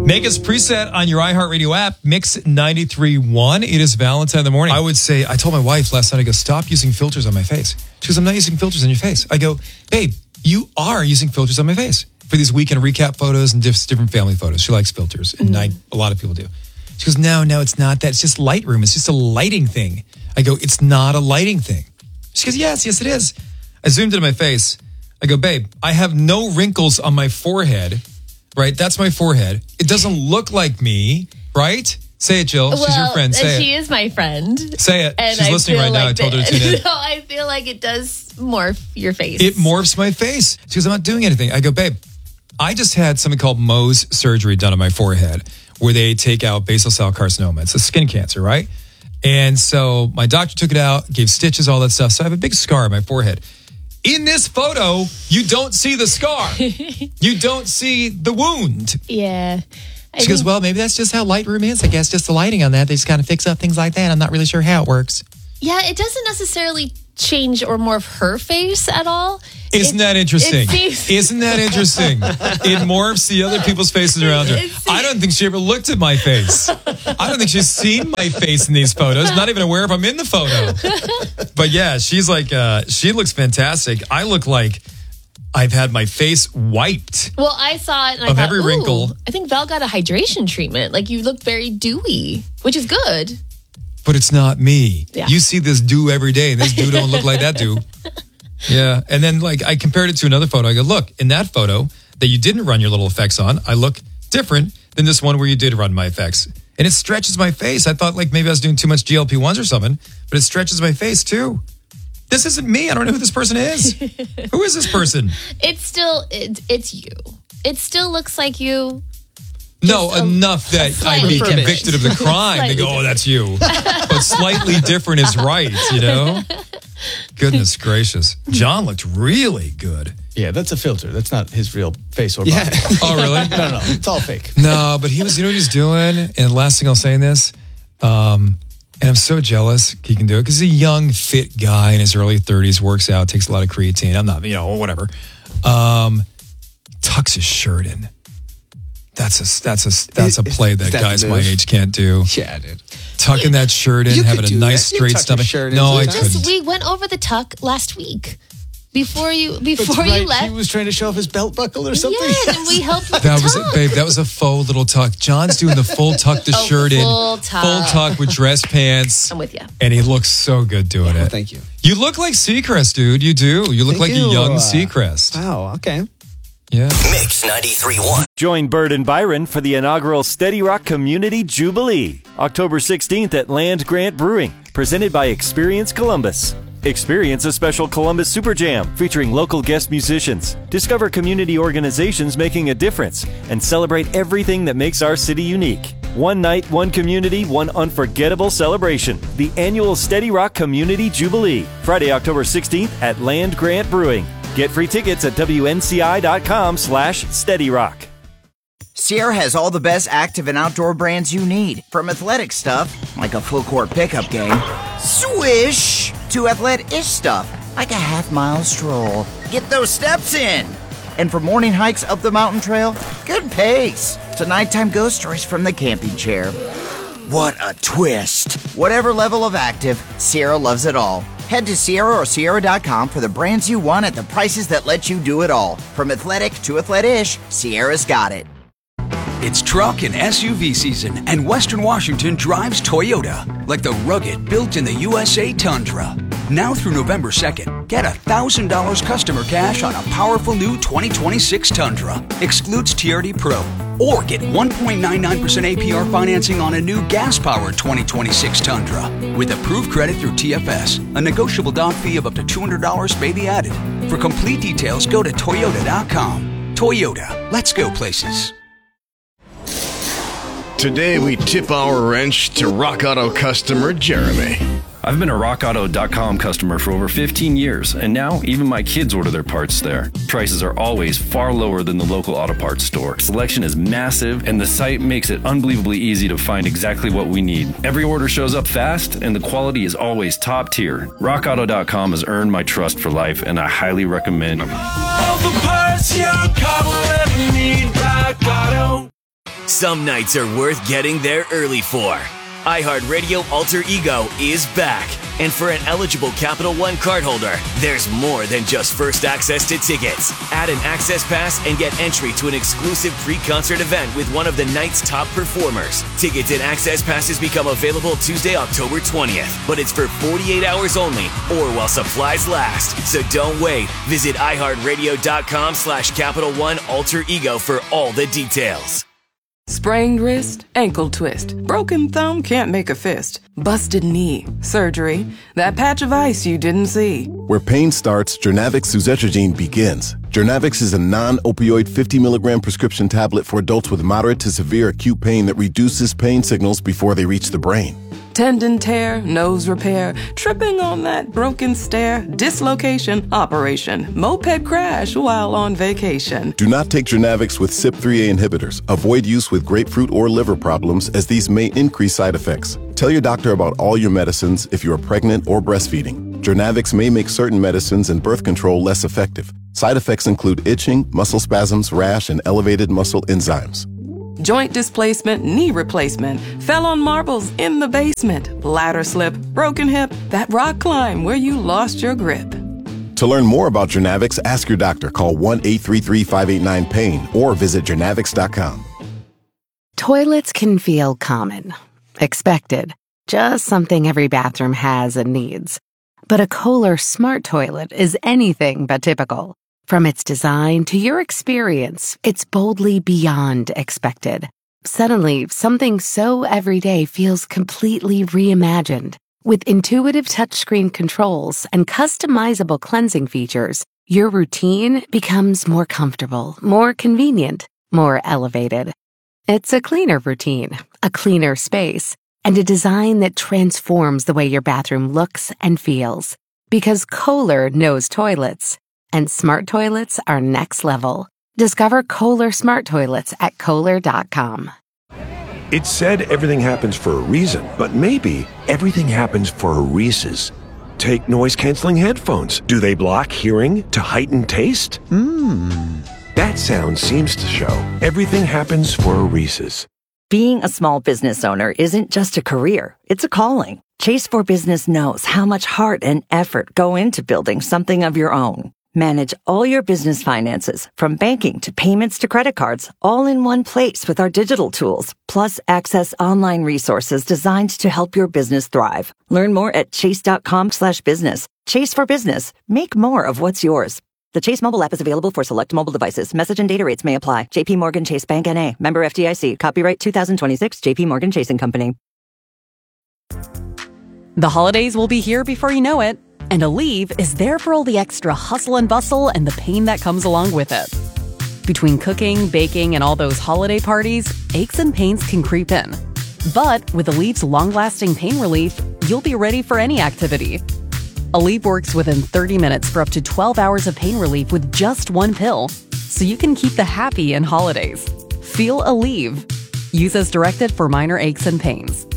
Mega's preset on your iHeartRadio app, Mix 93.1. It is Valentine in the morning. I would say, I told my wife last night, I go, stop using filters on my face. She goes, I'm not using filters on your face. I go, babe, you are using filters on my face for these weekend recap photos and different family photos. She likes filters, and a lot of people do. She goes, no, it's not that. It's just Lightroom. It's just a lighting thing. I go, it's not a lighting thing. She goes, yes, it is. I zoomed into my face. I go, babe, I have no wrinkles on my forehead, right? That's my forehead. It doesn't look like me, right? Say it, Jill. She's your friend. Say it. She is my friend. Say it. And She's listening right now. I told her to tune in. No, I feel like it does morph your face. It morphs my face. She goes, I'm not doing anything. I go, babe, I just had something called Mohs surgery done on my forehead where they take out basal cell carcinoma. It's a skin cancer, right? And so my doctor took it out, gave stitches, all that stuff. So I have a big scar on my forehead. In this photo, you don't see the scar. You don't see the wound. Yeah. She goes, well, maybe that's just how Lightroom is. I guess just the lighting on that. They just kind of fix up things like that. I'm not really sure how it works. Yeah, it doesn't necessarily change or morph her face at all. Isn't that interesting? Isn't that interesting? It morphs the other people's faces around her. I don't think she ever looked at my face. I don't think she's seen my face in these photos. Not even aware if I'm in the photo. But yeah, she's like, she looks fantastic. I look like I've had my face wiped. Well, I saw it and I thought, every wrinkle. I think Val got a hydration treatment. Like you look very dewy, which is good. But it's not me. Yeah. You see this dew every day. This dew don't look like that dew. Yeah. And then like I compared it to another photo. I go, look, in that photo that you didn't run your little effects on, I look different than this one where you did run my effects. And it stretches my face. I thought like maybe I was doing too much GLP-1s or something, but it stretches my face too. This isn't me. I don't know who this person is. Who is this person? It's you. It still looks like you. No, enough that I'd be convicted of the crime. They go, oh, that's you. But slightly different is right, you know? Goodness gracious. John looked really good. Yeah, that's a filter. That's not his real face or body. Yeah. Oh, really? No. It's all fake. No, but he was, you know what he's doing? And last thing I'll say in this, and I'm so jealous he can do it because he's a young, fit guy in his early 30s, works out, takes a lot of creatine. I'm not, whatever. Tucks his shirt in. That's a play that guys my age can't do. Yeah, dude. Tucking that shirt in, having a nice straight stomach. No, I couldn't. We went over the tuck last week. Before you left, he was trying to show off his belt buckle or something. Yeah, and we helped with that the was tuck. it, babe. That was a faux little tuck. John's doing the full tuck the shirt in, full tuck with dress pants. I'm with you. And he looks so good doing it. Thank you. You look like Seacrest, dude. You do. You look like a young Seacrest. Wow. Okay. Yeah. Mix 93.1. Join Bird and Byron for the inaugural Steady Rock Community Jubilee, October 16th at Land Grant Brewing, presented by Experience Columbus. Experience a special Columbus Super Jam featuring local guest musicians. Discover community organizations making a difference and celebrate everything that makes our city unique. One night, one community, one unforgettable celebration. The annual Steady Rock Community Jubilee, Friday, October 16th at Land Grant Brewing. Get free tickets at WNCI.com/SteadyRock. Sierra has all the best active and outdoor brands you need. From athletic stuff, like a full court pickup game, swish, to athletic-ish stuff, like a half-mile stroll. Get those steps in. And for morning hikes up the mountain trail, good pace. To nighttime ghost stories from the camping chair. What a twist. Whatever level of active, Sierra loves it all. Head to Sierra or Sierra.com for the brands you want at the prices that let you do it all. From athletic to athletic-ish, Sierra's got it. It's truck and SUV season, and Western Washington drives Toyota, like the rugged, built-in-the-USA Tundra. Now through November 2nd, get $1,000 customer cash on a powerful new 2026 Tundra. Excludes TRD Pro. Or get 1.99% APR financing on a new gas-powered 2026 Tundra. With approved credit through TFS. A negotiable down fee of up to $200 may be added. For complete details, go to Toyota.com. Toyota. Let's go places. Today we tip our wrench to Rock Auto customer Jeremy. I've been a RockAuto.com customer for over 15 years, and now even my kids order their parts there. Prices are always far lower than the local auto parts store. Selection is massive, and the site makes it unbelievably easy to find exactly what we need. Every order shows up fast, and the quality is always top tier. RockAuto.com has earned my trust for life, and I highly recommend them. All the parts your car will ever need, Rock Auto. some nights are worth getting there early for. iHeartRadio Alter Ego is back. And for an eligible Capital One cardholder, there's more than just first access to tickets. Add an access pass and get entry to an exclusive pre-concert event with one of the night's top performers. Tickets and access passes become available Tuesday, October 20th, but it's for 48 hours only or while supplies last. So don't wait. Visit iHeartRadio.com/Capital One Alter Ego for all the details. Sprained wrist, ankle twist, broken thumb, can't make a fist, busted knee, surgery, that patch of ice you didn't see. Where pain starts, Jernavix suzetrigine begins. Jernavix is a non-opioid 50 milligram prescription tablet for adults with moderate to severe acute pain that reduces pain signals before they reach the brain. Tendon tear, nose repair, tripping on that broken stair, dislocation, operation, moped crash while on vacation. Do not take Jernavix with CYP3A inhibitors. Avoid use with grapefruit or liver problems as these may increase side effects. Tell your doctor about all your medicines if you are pregnant or breastfeeding. Jernavix may make certain medicines and birth control less effective. Side effects include itching, muscle spasms, rash, and elevated muscle enzymes. Joint displacement, knee replacement, fell on marbles in the basement, ladder slip, broken hip, that rock climb where you lost your grip. To learn more about Jernavix, ask your doctor. Call 1-833-589-PAIN or visit Jernavix.com. Toilets can feel common, expected, just something every bathroom has and needs. But a Kohler smart toilet is anything but typical. From its design to your experience, it's boldly beyond expected. Suddenly, something so everyday feels completely reimagined. With intuitive touchscreen controls and customizable cleansing features, your routine becomes more comfortable, more convenient, more elevated. It's a cleaner routine, a cleaner space, and a design that transforms the way your bathroom looks and feels. Because Kohler knows toilets. And smart toilets are next level. Discover Kohler smart toilets at Kohler.com. It's said everything happens for a reason, but maybe everything happens for a Reese's. Take noise-canceling headphones. Do they block hearing to heighten taste? That sound seems to show everything happens for a Reese's. Being a small business owner isn't just a career, it's a calling. Chase for Business knows how much heart and effort go into building something of your own. Manage all your business finances, from banking to payments to credit cards, all in one place with our digital tools, plus access online resources designed to help your business thrive. Learn more at chase.com/business. Chase for Business. Make more of what's yours. The Chase mobile app is available for select mobile devices. Message and data rates may apply. JP Morgan Chase Bank N.A. Member FDIC. Copyright 2026 JP Morgan Chase & Company. The holidays will be here before you know it. And Aleve is there for all the extra hustle and bustle and the pain that comes along with it. Between cooking, baking, and all those holiday parties, aches and pains can creep in. But with Aleve's long-lasting pain relief, you'll be ready for any activity. Aleve works within 30 minutes for up to 12 hours of pain relief with just one pill, so you can keep the happy in holidays. Feel Aleve. Use as directed for minor aches and pains.